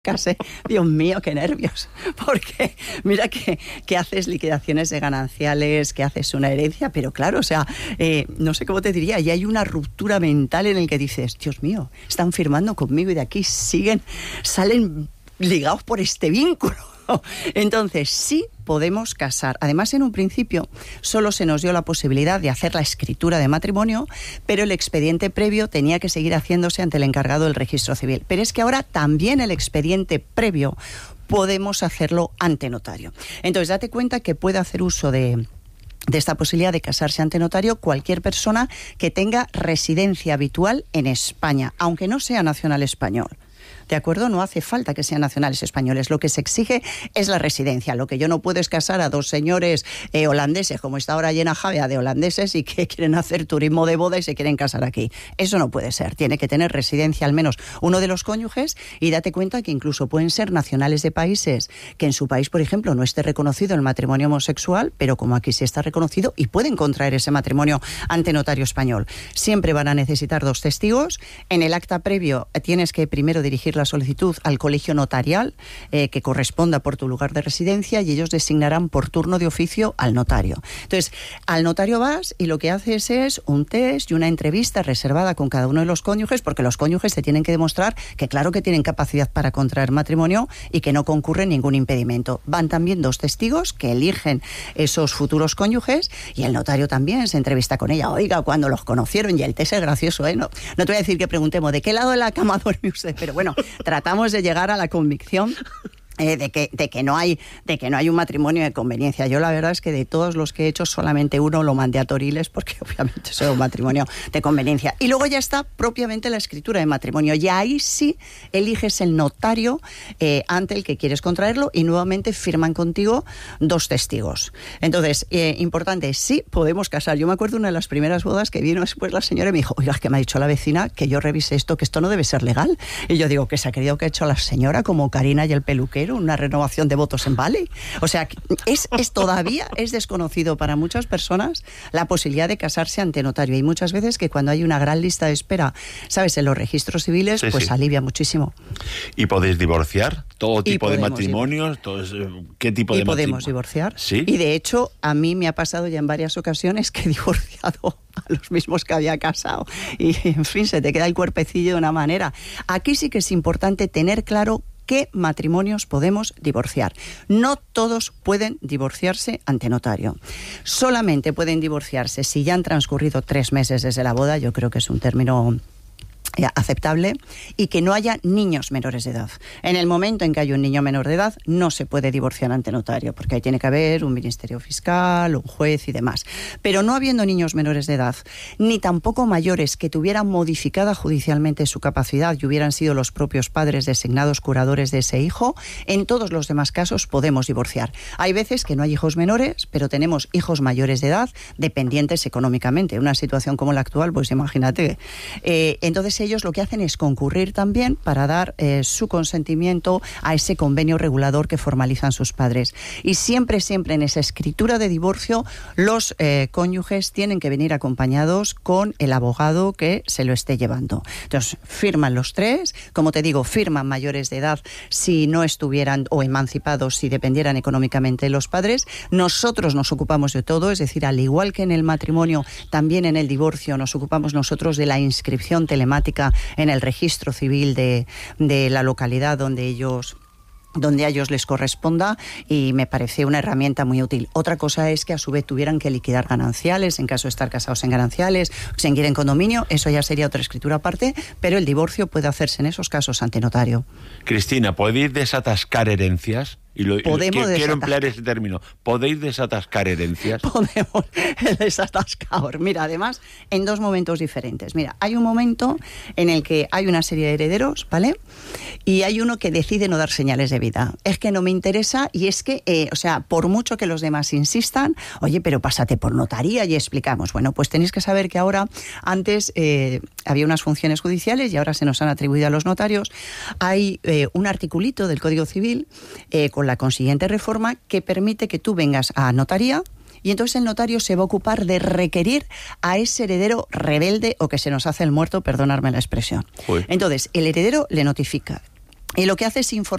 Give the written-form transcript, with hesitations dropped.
casé. Dios mío, qué nervios, porque mira que haces liquidaciones de gananciales, que haces una herencia, pero claro, o sea, no sé cómo te diría, y hay una ruptura mental en el que dices, Dios mío, están firmando conmigo y de aquí salen ligados por este vínculo. Entonces, sí podemos casar. Además, en un principio, solo se nos dio la posibilidad de hacer la escritura de matrimonio, pero el expediente previo tenía que seguir haciéndose ante el encargado del registro civil. Pero es que ahora también el expediente previo podemos hacerlo ante notario. Entonces, date cuenta que puede hacer uso de esta posibilidad de casarse ante notario cualquier persona que tenga residencia habitual en España, aunque no sea nacional español. ¿De acuerdo? No hace falta que sean nacionales españoles. Lo que se exige es la residencia. Lo que yo no puedo es casar a dos señores holandeses, como está ahora llena Javea de holandeses y que quieren hacer turismo de boda y se quieren casar aquí. Eso no puede ser. Tiene que tener residencia al menos uno de los cónyuges y date cuenta que incluso pueden ser nacionales de países que en su país, por ejemplo, no esté reconocido el matrimonio homosexual, pero como aquí sí está reconocido y pueden contraer ese matrimonio ante notario español. Siempre van a necesitar dos testigos. En el acta previo tienes que primero dirigir la solicitud al colegio notarial que corresponda por tu lugar de residencia y ellos designarán por turno de oficio al notario. Entonces, al notario vas y lo que haces es un test y una entrevista reservada con cada uno de los cónyuges, porque los cónyuges te tienen que demostrar que claro que tienen capacidad para contraer matrimonio y que no concurre ningún impedimento. Van también dos testigos que eligen esos futuros cónyuges y el notario también se entrevista con ella. Oiga, cuando los conocieron, y el test es gracioso, ¿eh? No te voy a decir que preguntemos de qué lado de la cama duerme usted, pero bueno, tratamos de llegar a la convicción de que no hay un matrimonio de conveniencia. Yo la verdad es que de todos los que he hecho solamente uno lo mandé a Toriles porque obviamente es un matrimonio de conveniencia. Y luego ya está propiamente la escritura de matrimonio y ahí sí eliges el notario ante el que quieres contraerlo y nuevamente firman contigo dos testigos. Entonces, importante, sí podemos casar. Yo me acuerdo una de las primeras bodas que vino después la señora y me dijo, oiga, es que me ha dicho la vecina que yo revise esto, que esto no debe ser legal. Y yo digo, ¿qué se ha creído que ha hecho la señora como Karina y el peluquero? Una renovación de votos en Vale. O sea, todavía es desconocido para muchas personas la posibilidad de casarse ante notario. Y muchas veces que cuando hay una gran lista de espera, ¿sabes? En los registros civiles, sí, pues sí, alivia muchísimo. ¿Y podéis divorciar? ¿Todo tipo de matrimonios? ¿Qué tipo de matrimonio? Y podemos divorciar. ¿Sí? Y de hecho, a mí me ha pasado ya en varias ocasiones que he divorciado a los mismos que había casado. Y, en fin, se te queda el cuerpecillo de una manera. Aquí sí que es importante tener claro qué matrimonios podemos divorciar. No todos pueden divorciarse ante notario. Solamente pueden divorciarse si ya han transcurrido 3 meses desde la boda. Yo creo que es un término aceptable, y que no haya niños menores de edad. En el momento en que hay un niño menor de edad, no se puede divorciar ante notario, porque ahí tiene que haber un ministerio fiscal, un juez y demás. Pero no habiendo niños menores de edad, ni tampoco mayores que tuvieran modificada judicialmente su capacidad y hubieran sido los propios padres designados curadores de ese hijo, en todos los demás casos podemos divorciar. Hay veces que no hay hijos menores, pero tenemos hijos mayores de edad, dependientes económicamente. Una situación como la actual, pues imagínate. Entonces ellos lo que hacen es concurrir también para dar su consentimiento a ese convenio regulador que formalizan sus padres. Y siempre en esa escritura de divorcio, los cónyuges tienen que venir acompañados con el abogado que se lo esté llevando. Entonces, firman los tres, como te digo, firman mayores de edad si no estuvieran, o emancipados si dependieran económicamente de los padres. Nosotros nos ocupamos de todo, es decir, al igual que en el matrimonio, también en el divorcio nos ocupamos nosotros de la inscripción telemática en el registro civil de la localidad donde a ellos les corresponda, y me parece una herramienta muy útil. Otra cosa es que a su vez tuvieran que liquidar gananciales en caso de estar casados en gananciales, si quieren condominio, eso ya sería otra escritura aparte, pero el divorcio puede hacerse en esos casos ante notario. Cristina, ¿podéis desatascar herencias? Quiero emplear ese término. ¿Podéis desatascar herencias? Podemos, el desatascador. Mira, además, en 2 momentos diferentes. Mira, hay un momento en el que hay una serie de herederos, ¿vale? Y hay uno que decide no dar señales de vida. Es que no me interesa, y es que, por mucho que los demás insistan, oye, pero pásate por notaría y explicamos. Bueno, pues tenéis que saber que ahora, antes había unas funciones judiciales y ahora se nos han atribuido a los notarios. Hay un articulito del Código Civil con la consiguiente reforma que permite que tú vengas a notaría y entonces el notario se va a ocupar de requerir a ese heredero rebelde o que se nos hace el muerto, perdonadme la expresión. Entonces, el heredero le notifica Y lo que hace es informar